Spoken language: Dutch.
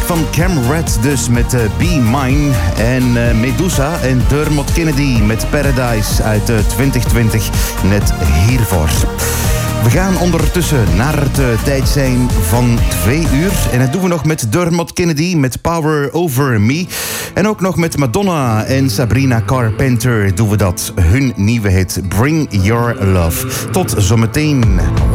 van Cam Red dus met Be Mine. En Medusa en Dermot Kennedy met Paradise uit 2020 net hiervoor. We gaan ondertussen naar het tijd zijn van 2 uur. En dat doen we nog met Dermot Kennedy met Power Over Me. En ook nog met Madonna en Sabrina Carpenter doen we dat. Hun nieuwe hit Bring Your Love. Tot zometeen.